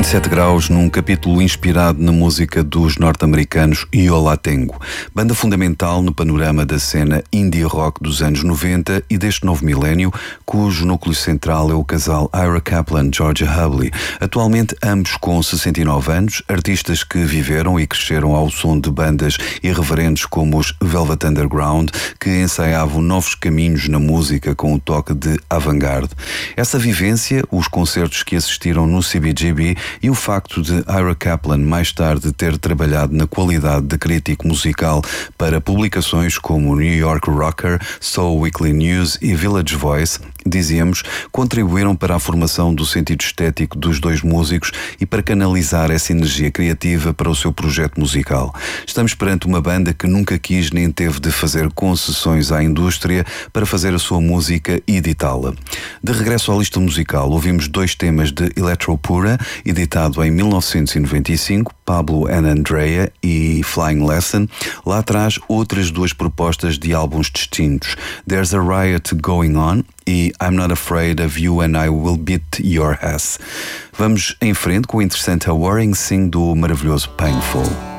27 graus num capítulo inspirado na música dos norte-americanos Yo La Tengo, banda fundamental no panorama da cena indie rock dos anos 90 e deste novo milénio, cujo núcleo central é o casal Ira Kaplan-Georgia Hubley, atualmente ambos com 69 anos, artistas que viveram e cresceram ao som de bandas irreverentes como os Velvet Underground, que ensaiavam novos caminhos na música com o toque de avant-garde. Essa vivência, os concertos que assistiram no CBGB e o facto de Ira Kaplan mais tarde ter trabalhado na qualidade de crítico musical para publicações como New York Rocker, Soul Weekly News e Village Voice, dizíamos, contribuíram para a formação do sentido estético dos dois músicos e para canalizar essa energia criativa para o seu projeto musical. Estamos perante uma banda que nunca quis nem teve de fazer concessões à indústria para fazer a sua música e editá-la. De regresso à lista musical, ouvimos dois temas de Electro Pura, editado em 1995, Pablo and Andrea e Flying Lesson. Lá atrás, outras duas propostas de álbuns distintos, There's a Riot Going On e I'm Not Afraid of You and I Will Beat Your Ass. Vamos em frente com o interessante A Warring Sing do maravilhoso Painful.